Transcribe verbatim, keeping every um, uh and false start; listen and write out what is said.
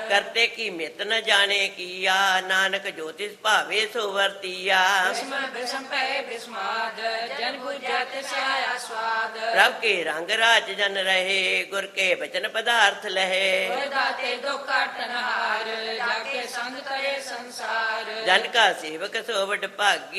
ਕਰਤੇ ਕੀ ਮਿਤ ਨ ਜਾਣੇ ਕੀਆ ਨਾਨਕ ਜੋ ਤਿਸ ਭਾਵੇ ਸੋ ਵਰਤੀਆ ਬਿਸਮ ਬਿਸਮ ਪੈ ਬਿਸਮਾਦ ਜਨ ਬੁਝਾ ਤਿਸ ਆਇਆ ਸਵਾਦ ਪ੍ਰਭ ਕੇ ਰੰਗ ਰਾਜ ਜਨ ਰਹੇ ਗੁਰ ਕੇ ਬਚਨ ਪਦਾਰਥ ਲਹੇ ਗੁਰ ਦਾਤੇ ਦੁਖ ਕਾਟਨਹਾਰ ਜਾ ਕੇ ਸੰਗ ਕਰੇ ਸੰਸਾਰ ਜਨ ਕਾ ਸੇਵਕ ਸੋ ਵਡ ਭਾਗੀ